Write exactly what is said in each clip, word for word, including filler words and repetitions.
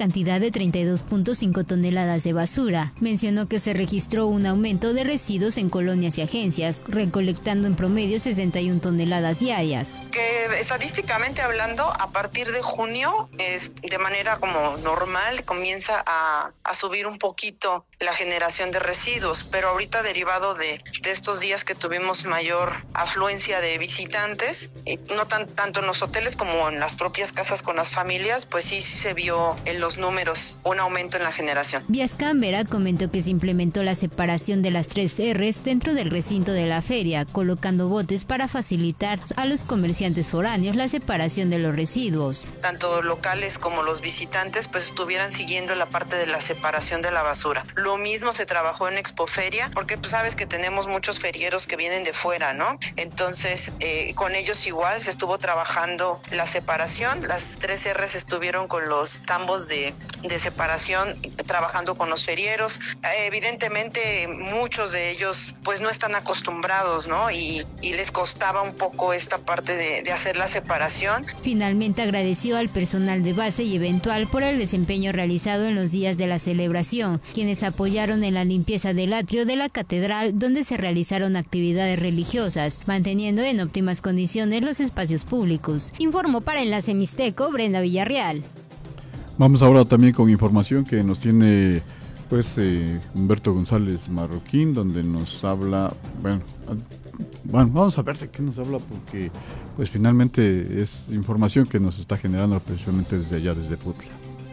cantidad de treinta y dos punto cinco toneladas de basura. Mencionó que se registró un aumento de residuos en colonias y agencias, recolectando en promedio sesenta y una toneladas diarias. Que estadísticamente hablando, a partir de junio, es de manera como normal, comienza a, a subir un poquito la generación de residuos, pero ahorita derivado de, de estos días que tuvimos mayor afluencia de visitantes, y no tan, tanto en los hoteles como en las propias casas con las familias, pues sí, sí se vio en los números un aumento en la generación. Vías Cámara comentó que se implementó la separación de las tres R's dentro del recinto de la feria, colocando botes para facilitar a los comerciantes foráneos la separación de los residuos. Tanto locales como los visitantes pues estuvieran siguiendo la parte de la separación de la basura. Lo mismo se trabajó en Expoferia, porque pues sabes que tenemos muchos ferieros que vienen de fuera, ¿no? Entonces, eh, con ellos igual se estuvo trabajando la separación. Las tres R's estuvieron con los tambos de, de separación, trabajando con los ferieros. Eh, evidentemente, muchos de ellos pues no están acostumbrados, ¿no? Y, y les costaba un poco esta parte de, de hacer la separación. Finalmente agradeció al personal de base y eventual por el desempeño realizado en los días de la celebración, quienes apoyaron en la limpieza del atrio de la catedral, donde se realizaron actividades religiosas, manteniendo en óptimas condiciones los espacios públicos. Informó para Enlace Mixteco Brenda Villarreal. Vamos ahora también con información que nos tiene pues eh, Humberto González Marroquín, donde nos habla, bueno, bueno, vamos a ver de qué nos habla, porque pues finalmente es información que nos está generando precisamente desde allá, desde Putla.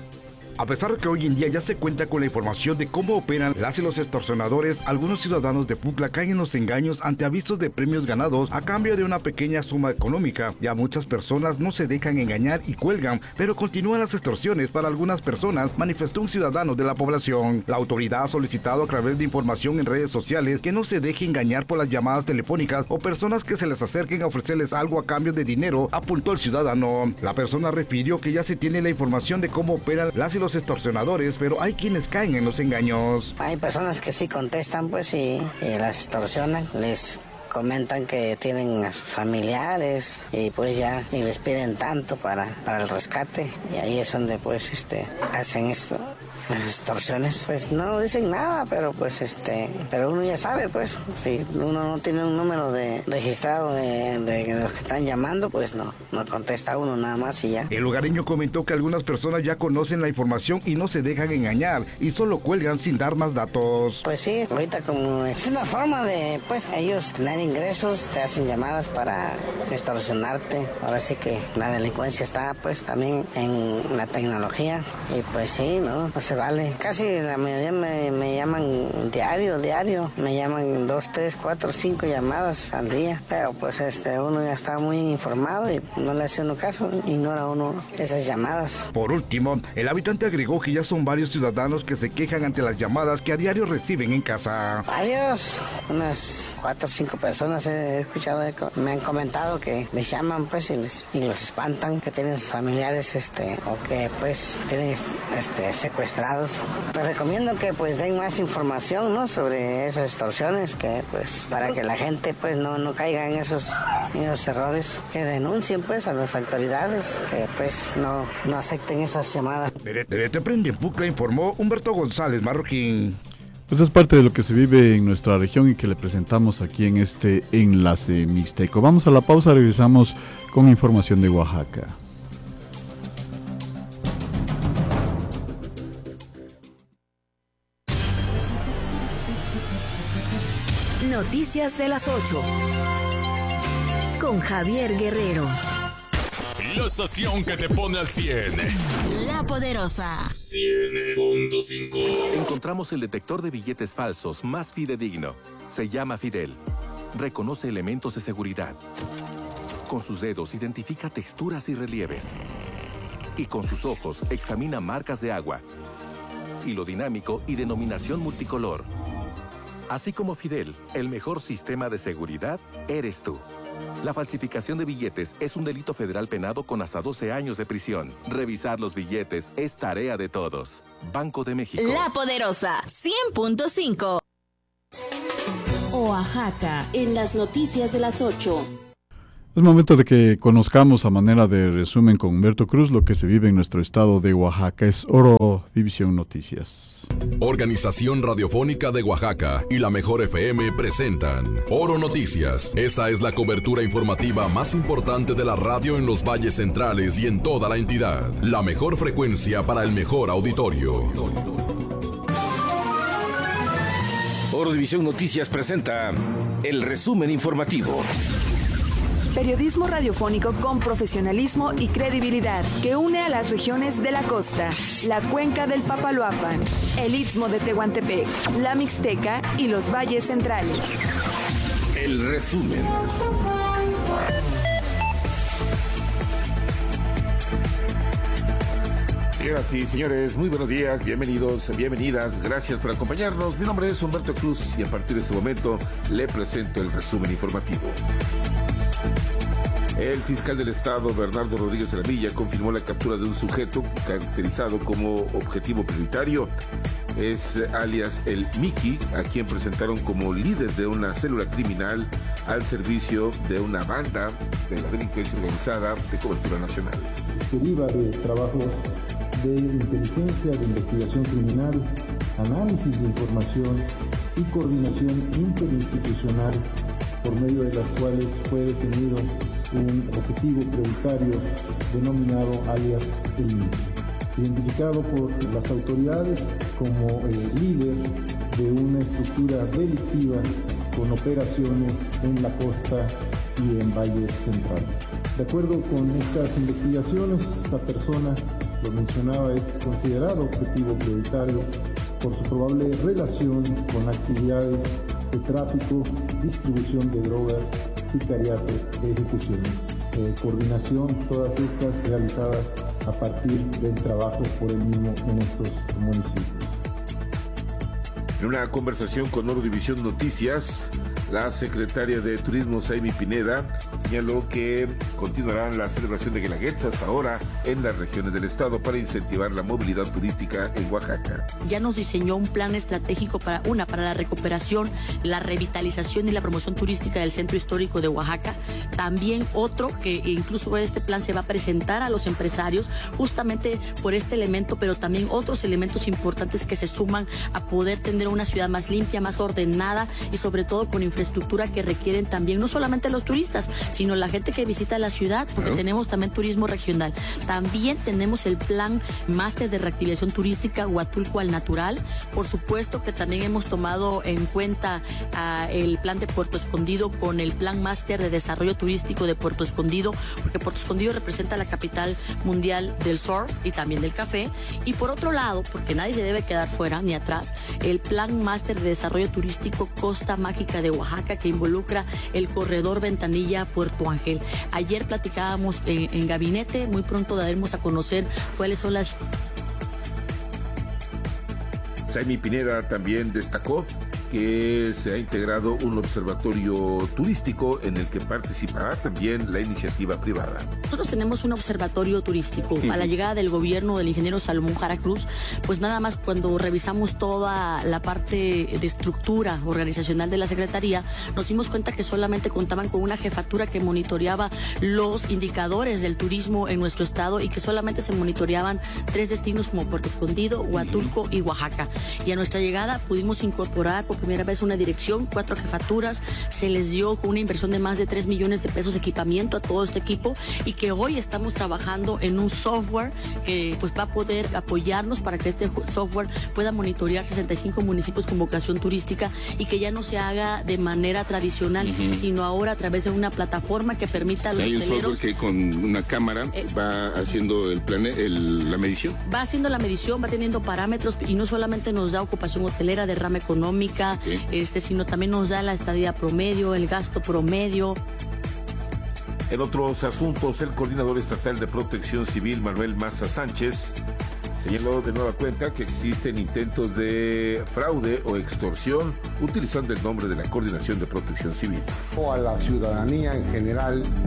A pesar de que hoy en día ya se cuenta con la información de cómo operan las y los extorsionadores, algunos ciudadanos de Putla caen en los engaños ante avisos de premios ganados a cambio de una pequeña suma económica. Ya muchas personas no se dejan engañar y cuelgan, pero continúan las extorsiones para algunas personas, manifestó un ciudadano de la población. La autoridad ha solicitado a través de información en redes sociales que no se deje engañar por las llamadas telefónicas o personas que se les acerquen a ofrecerles algo a cambio de dinero, apuntó el ciudadano. La persona refirió que ya se tiene la información de cómo operan las y los extorsionadores, pero hay quienes caen en los engaños. Hay personas que sí contestan, pues, y, y las extorsionan, les comentan que tienen a sus familiares y pues ya, y les piden tanto para, para el rescate, y ahí es donde pues este hacen esto. Las extorsiones, pues no dicen nada, pero pues este, pero uno ya sabe, pues, si uno no tiene un número de registrado de, de los que están llamando, pues no, no contesta uno nada más y ya. El lugareño comentó que algunas personas ya conocen la información y no se dejan engañar y solo cuelgan sin dar más datos. Pues sí, ahorita como es una forma de, pues, ellos tener ingresos, te hacen llamadas para extorsionarte. Ahora sí que la delincuencia está, pues, también en la tecnología y pues sí, ¿no? No se vale. Casi la mayoría me, me llaman diario, diario. Me llaman dos, tres, cuatro, cinco llamadas al día. Pero pues este uno ya está muy informado y no le hace uno caso, ignora uno esas llamadas. Por último, el habitante agregó que ya son varios ciudadanos que se quejan ante las llamadas que a diario reciben en casa. Varios, unas cuatro o cinco personas he escuchado, me han comentado que les llaman pues y, les, y los espantan, que tienen sus familiares este o que pues tienen este secuestrados. Les recomiendo que pues den más información, ¿no?, sobre esas extorsiones, que pues para que la gente pues no, no caiga en esos, en esos errores, que denuncien pues a las autoridades, que pues no, no acepten esas llamadas. Desde Te Prende en Putla informó Humberto González Marroquín. Pues es parte de lo que se vive en nuestra región y que le presentamos aquí en este Enlace Mixteco. Vamos a la pausa, regresamos con información de Oaxaca. Noticias de las ocho. Con Javier Guerrero. La estación que te pone al cien. La Poderosa. cien punto cinco. Encontramos el detector de billetes falsos más fidedigno. Se llama Fidel. Reconoce elementos de seguridad. Con sus dedos identifica texturas y relieves. Y con sus ojos examina marcas de agua, hilo dinámico y denominación multicolor. Así como Fidel, el mejor sistema de seguridad eres tú. La falsificación de billetes es un delito federal penado con hasta doce años de prisión. Revisar los billetes es tarea de todos. Banco de México. La Poderosa, cien punto cinco. Oaxaca, en las noticias de las ocho. Es momento de que conozcamos a manera de resumen con Humberto Cruz lo que se vive en nuestro estado de Oaxaca. Es Oro División Noticias. Organización Radiofónica de Oaxaca y la Mejor F M presentan Oro Noticias. Esta es la cobertura informativa más importante de la radio en los valles centrales y en toda la entidad. La mejor frecuencia para el mejor auditorio. Oro División Noticias presenta el resumen informativo. Periodismo radiofónico con profesionalismo y credibilidad que une a las regiones de la costa, la cuenca del Papaloapan, el Istmo de Tehuantepec, la Mixteca y los valles centrales. El resumen. Señoras y señores, muy buenos días, bienvenidos, bienvenidas, gracias por acompañarnos. Mi nombre es Humberto Cruz y a partir de este momento le presento el resumen informativo. El fiscal del estado, Bernardo Rodríguez Aramilla, confirmó la captura de un sujeto caracterizado como objetivo prioritario. Es alias el Miki, a quien presentaron como líder de una célula criminal al servicio de una banda de la delincuencia organizada de cobertura nacional. Deriva de trabajos de inteligencia, de investigación criminal, análisis de información y coordinación interinstitucional, por medio de las cuales fue detenido un objetivo prioritario denominado alias el Miki, identificado por las autoridades como eh, líder de una estructura delictiva con operaciones en la costa y en valles centrales. De acuerdo con estas investigaciones, esta persona, lo mencionaba, es considerado objetivo prioritario por su probable relación con actividades de tráfico, distribución de drogas, sicariato de ejecuciones, eh, coordinación, todas estas realizadas a partir del trabajo por el mismo en estos municipios. En una conversación con Oro División Noticias, la secretaria de Turismo, Saimi Pineda, señaló que continuarán la celebración de Guelaguetzas ahora en las regiones del estado para incentivar la movilidad turística en Oaxaca. Ya nos diseñó un plan estratégico para una, para la recuperación, la revitalización y la promoción turística del centro histórico de Oaxaca. También otro que incluso este plan se va a presentar a los empresarios justamente por este elemento, pero también otros elementos importantes que se suman a poder tener una ciudad más limpia, más ordenada y sobre todo con infraestructura que requieren también no solamente los turistas, sino la gente que visita la ciudad, porque claro, tenemos también turismo regional. También tenemos el plan máster de reactivación turística Huatulco al Natural. Por supuesto que también hemos tomado en cuenta uh, el plan de Puerto Escondido con el plan máster de desarrollo turístico de Puerto Escondido, porque Puerto Escondido representa la capital mundial del surf y también del café. Y por otro lado, porque nadie se debe quedar fuera ni atrás, el plan máster de desarrollo turístico Costa Mágica de Oaxaca, que involucra el corredor Ventanilla Puerto Ángel. Ayer platicábamos en, en gabinete, muy pronto daremos a conocer cuáles son las... Saimi Pineda también destacó que se ha integrado un observatorio turístico en el que participará también la iniciativa privada. Nosotros tenemos un observatorio turístico. Uh-huh. A la llegada del gobierno del ingeniero Salomón Jara Cruz, pues nada más cuando revisamos toda la parte de estructura organizacional de la Secretaría, nos dimos cuenta que solamente contaban con una jefatura que monitoreaba los indicadores del turismo en nuestro estado y que solamente se monitoreaban tres destinos como Puerto Escondido, Huatulco uh-huh. y Oaxaca. Y a nuestra llegada pudimos incorporar por primera vez una dirección, cuatro jefaturas, se les dio con una inversión de más de tres millones de pesos de equipamiento a todo este equipo y que hoy estamos trabajando en un software que pues va a poder apoyarnos para que este software pueda monitorear sesenta y cinco municipios con vocación turística y que ya no se haga de manera tradicional, uh-huh. sino ahora a través de una plataforma que permita a los Hay un hoteleros... software que con una cámara eh, va haciendo el plan, el, la medición. Va haciendo la medición, va teniendo parámetros y no solamente nos da ocupación hotelera, derrama económica, Okay. Este, sino también nos da la estadía promedio, el gasto promedio. En otros asuntos, el coordinador estatal de Protección Civil, Manuel Maza Sánchez, señaló de nueva cuenta que existen intentos de fraude o extorsión utilizando el nombre de la Coordinación de Protección Civil. O a la ciudadanía en general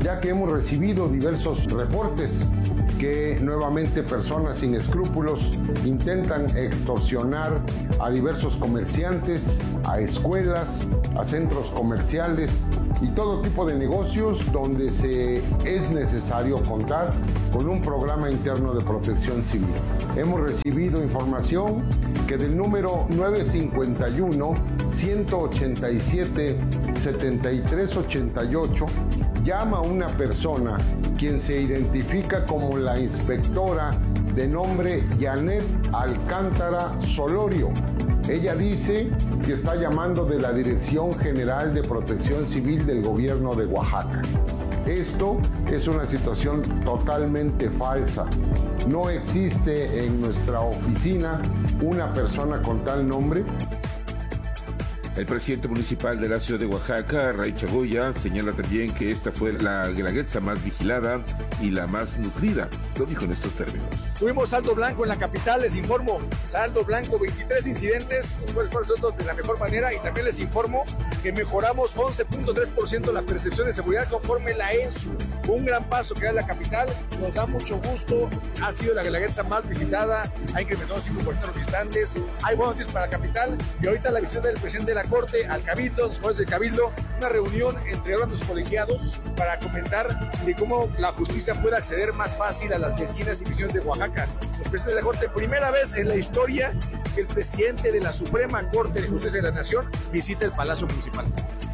ya que hemos recibido diversos reportes que nuevamente personas sin escrúpulos intentan extorsionar a diversos comerciantes, a escuelas, a centros comerciales y todo tipo de negocios donde se es necesario contar con un programa interno de protección civil. Hemos recibido información que del número nueve cinco uno, uno ocho siete, siete tres ocho ocho llama a una persona quien se identifica como la inspectora de nombre Janet Alcántara Solorio. Ella dice que está llamando de la Dirección General de Protección Civil del Gobierno de Oaxaca. Esto es una situación totalmente falsa. No existe en nuestra oficina una persona con tal nombre. El presidente municipal de la ciudad de Oaxaca, Ray Chagoya, señala también que esta fue la guelaguetza más vigilada y la más nutrida. Lo dijo en estos términos. Tuvimos saldo blanco en la capital, les informo. Saldo blanco, veintitrés incidentes, los cuales fueron resueltos de la mejor manera. Y también les informo que mejoramos once punto tres por ciento la percepción de seguridad conforme la E N S U. Un gran paso que da la capital, nos da mucho gusto. Ha sido la guelaguetza más visitada, ha incrementado cinco por ciento los visitantes. Hay buenas noticias para la capital. Y ahorita la visita del presidente de la Corte al Cabildo, los jueces del Cabildo, una reunión entre órganos colegiados para comentar de cómo la justicia puede acceder más fácil a las vecinas y vecinos de Oaxaca. Los presidentes de la Corte, primera vez en la historia que el presidente de la Suprema Corte de Justicia de la Nación visita el Palacio Municipal.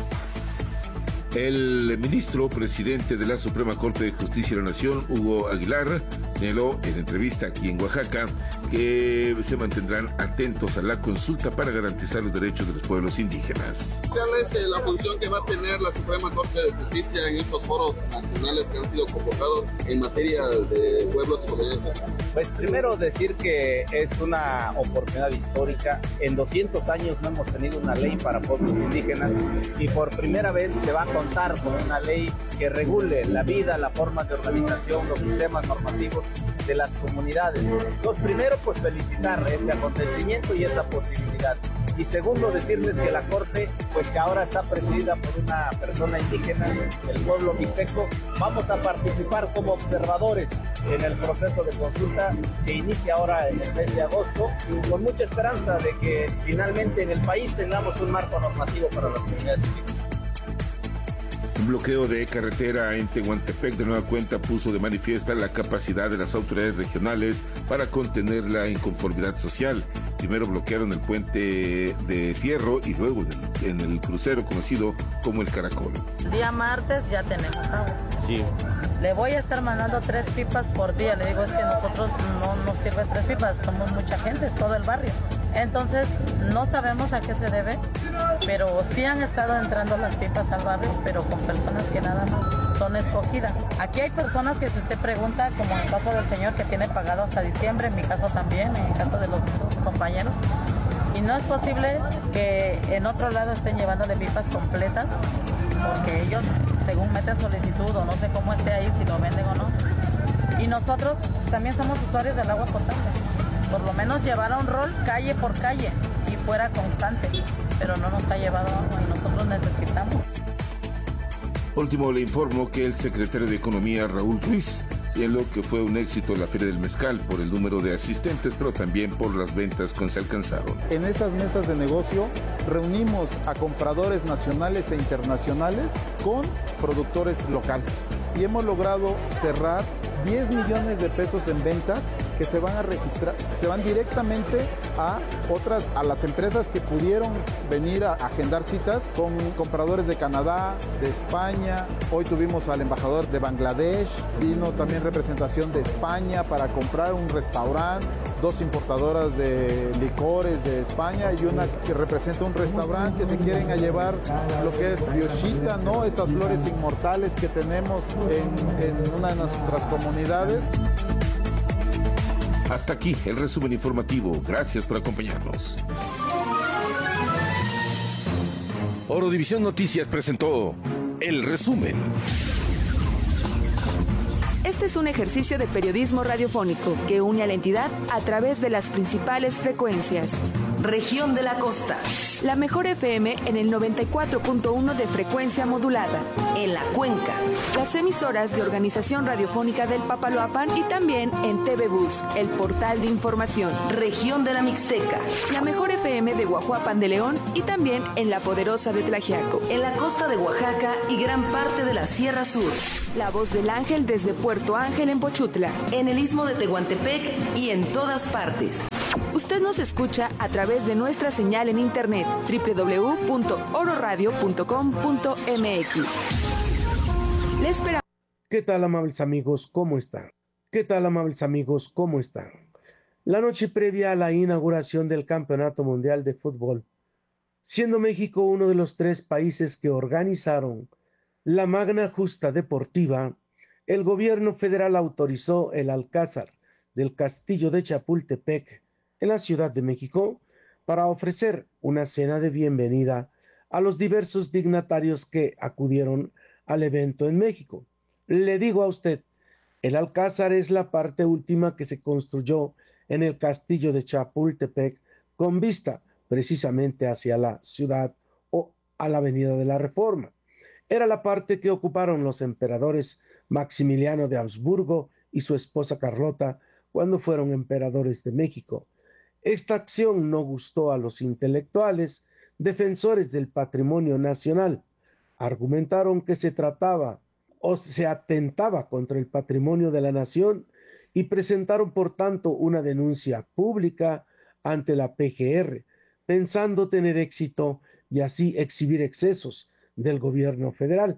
El ministro presidente de la Suprema Corte de Justicia de la Nación, Hugo Aguilar, señaló en entrevista aquí en Oaxaca que se mantendrán atentos a la consulta para garantizar los derechos de los pueblos indígenas. ¿Cuál es la función que va a tener la Suprema Corte de Justicia en estos foros nacionales que han sido convocados en materia de pueblos y comunidades? Pues primero decir que es una oportunidad histórica. En doscientos años no hemos tenido una ley para pueblos indígenas y por primera vez se va a contar con una ley que regule la vida, la forma de organización, los sistemas normativos de las comunidades. Entonces, primero, pues felicitar ese acontecimiento y esa posibilidad. Y segundo, decirles que la Corte, pues que ahora está presidida por una persona indígena, el pueblo mixteco, vamos a participar como observadores en el proceso de consulta que inicia ahora en el mes de agosto, con mucha esperanza de que finalmente en el país tengamos un marco normativo para las comunidades indígenas. Un bloqueo de carretera en Tehuantepec de nueva cuenta puso de manifiesta la capacidad de las autoridades regionales para contener la inconformidad social. Primero bloquearon el puente de Fierro y luego en el crucero conocido como el Caracol. El día martes ya tenemos agua. Sí. Le voy a estar mandando tres pipas por día. Le digo, es que nosotros no nos sirven tres pipas, somos mucha gente, es todo el barrio. Entonces, no sabemos a qué se debe, pero sí han estado entrando las pipas al barrio, pero con personas que nada más son escogidas. Aquí hay personas que si usted pregunta, como en el caso del señor que tiene pagado hasta diciembre, en mi caso también, en el caso de los otros compañeros, y no es posible que en otro lado estén llevándole pipas completas, porque ellos, según meten solicitud o no sé cómo esté ahí, si lo venden o no. Y nosotros pues, también somos usuarios del agua potable. Por lo menos llevar a un rol calle por calle y fuera constante, pero no nos ha llevado agua y nosotros necesitamos. Último, le informo que el secretario de Economía, Raúl Ruiz, señaló que fue un éxito la Feria del Mezcal por el número de asistentes, pero también por las ventas que se alcanzaron. En esas mesas de negocio reunimos a compradores nacionales e internacionales con productores locales y hemos logrado cerrar diez millones de pesos en ventas que se van a registrar, se van directamente a otras, a las empresas que pudieron venir a agendar citas con compradores de Canadá, de España. Hoy tuvimos al embajador de Bangladesh, vino también representación de España para comprar un restaurante, dos importadoras de licores de España y una que representa un restaurante que se quieren a llevar lo que es Bioshita, ¿no? Estas flores inmortales que tenemos en, en una de nuestras comunidades. Hasta aquí el resumen informativo. Gracias por acompañarnos. Oro División Noticias presentó el resumen. Este Este es un ejercicio de periodismo radiofónico que une a la entidad a través de las principales frecuencias. Región de la Costa. La mejor F M en el noventa y cuatro punto uno de frecuencia modulada. En la Cuenca. Las emisoras de Organización Radiofónica del Papaloapan y también en T V Bus, el portal de información. Región de la Mixteca. La mejor F M de Guajuapan de León y también en La Poderosa de Tlaxiaco. En la costa de Oaxaca y gran parte de la Sierra Sur. La Voz del Ángel desde Puerto Ángel en Pochutla. En el Istmo de Tehuantepec y en todas partes. Usted nos escucha a través de nuestra señal en internet doble u doble u doble u punto oro radio punto com punto m x. Le esperamos. ¿Qué tal, amables amigos? ¿Cómo están? ¿Qué tal, amables amigos? ¿Cómo están? La noche previa a la inauguración del Campeonato Mundial de Fútbol, siendo México uno de los tres países que organizaron la magna justa deportiva, el gobierno federal autorizó el alcázar del Castillo de Chapultepec en la Ciudad de México para ofrecer una cena de bienvenida a los diversos dignatarios que acudieron al evento en México. Le digo a usted, el alcázar es la parte última que se construyó en el Castillo de Chapultepec con vista precisamente hacia la ciudad o a la Avenida de la Reforma. Era la parte que ocuparon los emperadores Maximiliano de Habsburgo y su esposa Carlota cuando fueron emperadores de México. Esta acción no gustó a los intelectuales, defensores del patrimonio nacional. Argumentaron que se trataba o se atentaba contra el patrimonio de la nación y presentaron por tanto una denuncia pública ante la P G R, pensando tener éxito y así exhibir excesos del gobierno federal.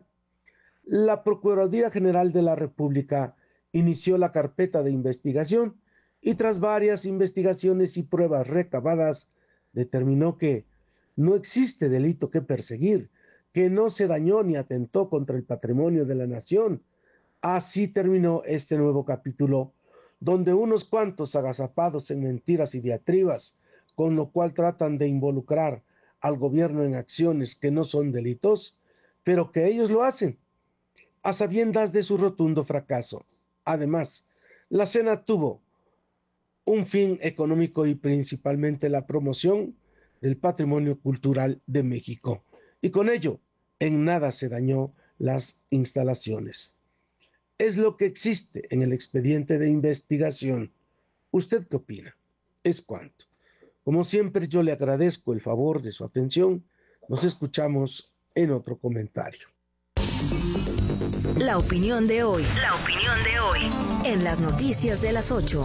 La Procuraduría General de la República inició la carpeta de investigación y tras varias investigaciones y pruebas recabadas, determinó que no existe delito que perseguir, que no se dañó ni atentó contra el patrimonio de la nación. Así terminó este nuevo capítulo, donde unos cuantos agazapados en mentiras y diatribas, con lo cual tratan de involucrar al gobierno en acciones que no son delitos, pero que ellos lo hacen, a sabiendas de su rotundo fracaso. Además, la cena tuvo un fin económico y principalmente la promoción del patrimonio cultural de México. Y con ello, en nada se dañó las instalaciones. Es lo que existe en el expediente de investigación. ¿Usted qué opina? Es cuanto. Como siempre, yo le agradezco el favor de su atención. Nos escuchamos en otro comentario. La opinión de hoy. La opinión de hoy. En las noticias de las ocho.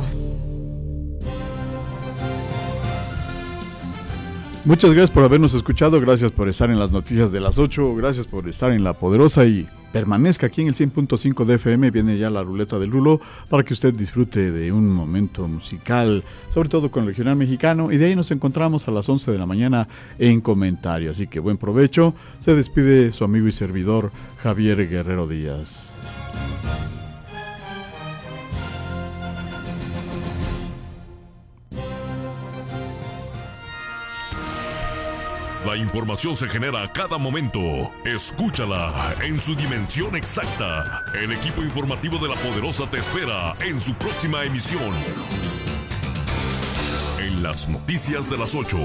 Muchas gracias por habernos escuchado, gracias por estar en las noticias de las ocho, gracias por estar en La Poderosa y permanezca aquí en el cien punto cinco de F M. Viene ya la ruleta del Rulo para que usted disfrute de un momento musical, sobre todo con el regional mexicano, y de ahí nos encontramos a las once de la mañana en comentario. Así que buen provecho, se despide su amigo y servidor Javier Guerrero Díaz. La información se genera a cada momento. Escúchala en su dimensión exacta. El equipo informativo de La Poderosa te espera en su próxima emisión. En las noticias de las ocho.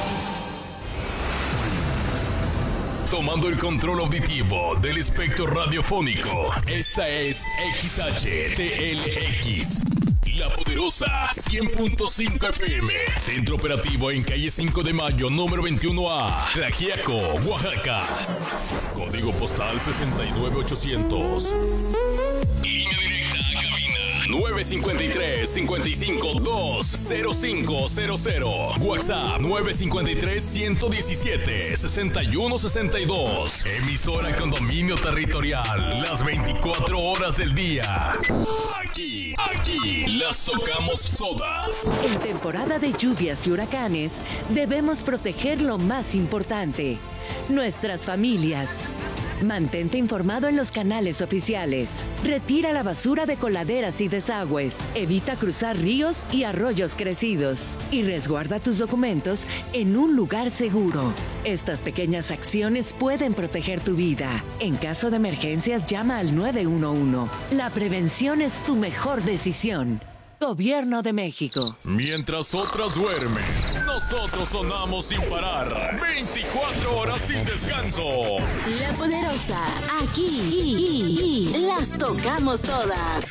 Tomando el control auditivo del espectro radiofónico. Esta es X H T L X. La Poderosa cien punto cinco F M. Centro operativo en calle cinco de mayo, número veintiuno A, Tlaxiaco, Oaxaca. Código postal sesenta y nueve ochocientos. Línea directa a cabina nueve cinco tres, cinco cinco dos, cero cinco cero cero. WhatsApp nueve cinco tres, uno uno siete, seis uno seis dos. Emisora con dominio territorial las veinticuatro horas del día. Aquí, aquí las tocamos todas. En temporada de lluvias y huracanes debemos proteger lo más importante, nuestras familias. Mantente informado en los canales oficiales. Retira la basura de coladeras y desagües. Evita cruzar ríos y arroyos crecidos. Y resguarda tus documentos en un lugar seguro. Estas pequeñas acciones pueden proteger tu vida. En caso de emergencias, llama al nueve uno uno. La prevención es tu mejor decisión. Gobierno de México. Mientras otras duermen, nosotros sonamos sin parar. veinticuatro horas sin descanso. La Poderosa, aquí, las tocamos todas.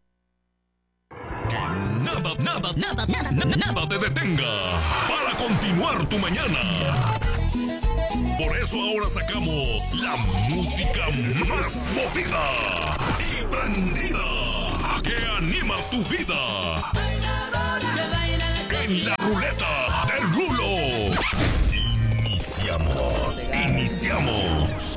Nada, nada, nada, nada, nada, nada te detenga para continuar tu mañana. Por eso ahora sacamos la música más movida y prendida que anima tu vida. En la ruleta del Rulo. Iniciamos, iniciamos.